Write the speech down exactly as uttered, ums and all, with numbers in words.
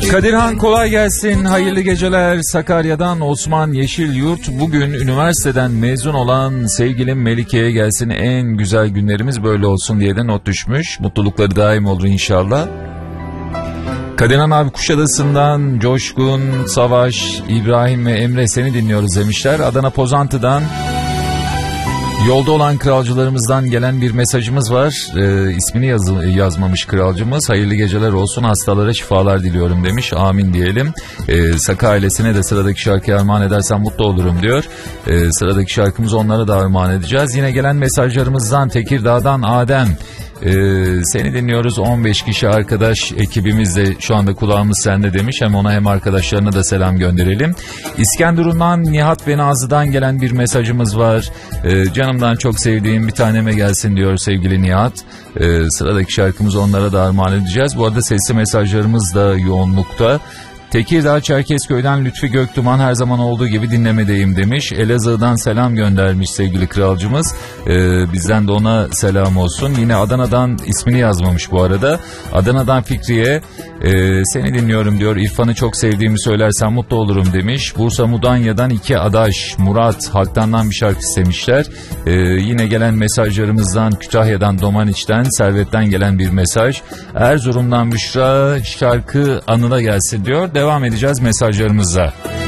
Kadirhan kolay gelsin, hayırlı geceler. Sakarya'dan Osman Yeşilyurt. Bugün üniversiteden mezun olan sevgilim Melike'ye gelsin, en güzel günlerimiz böyle olsun diye de not düşmüş. Mutlulukları daim olur inşallah. Kadirhan abi Kuşadası'ndan Coşkun, Savaş, İbrahim ve Emre seni dinliyoruz demişler. Adana Pozantı'dan yolda olan kralcılarımızdan gelen bir mesajımız var. Ee, ismini yaz, yazmamış kralcımız. Hayırlı geceler olsun, hastalara şifalar diliyorum demiş. Amin diyelim. Ee, Saka ailesine de sıradaki şarkıyı armağan edersen mutlu olurum diyor. Ee, sıradaki şarkımızı onlara da armağan edeceğiz. Yine gelen mesajlarımızdan Tekirdağ'dan Adem. Ee, seni dinliyoruz, on beş kişi arkadaş ekibimiz de şu anda kulağımız sende demiş. Hem ona hem arkadaşlarına da selam gönderelim. İskenderun'dan Nihat ve Nazlı'dan gelen bir mesajımız var. Ee, canımdan çok sevdiğim bir taneme gelsin diyor sevgili Nihat. Ee, sıradaki şarkımızı onlara da armağan edeceğiz. Bu arada sesli mesajlarımız da yoğunlukta. Tekirdağ Çerkezköy'den Lütfi Göktuman her zaman olduğu gibi dinlemedeyim demiş. Elazığ'dan selam göndermiş sevgili kralcımız. Ee, bizden de ona selam olsun. Yine Adana'dan ismini yazmamış bu arada. Adana'dan Fikriye e, seni dinliyorum diyor. İrfan'ı çok sevdiğimi söylersen mutlu olurum demiş. Bursa Mudanya'dan iki adaş Murat Halktan'dan bir şarkı istemişler. Ee, yine gelen mesajlarımızdan Kütahya'dan Domaniç'ten Servet'ten gelen bir mesaj. Erzurum'dan Büşra şarkı anına gelsin diyor. Devam edeceğiz mesajlarımıza.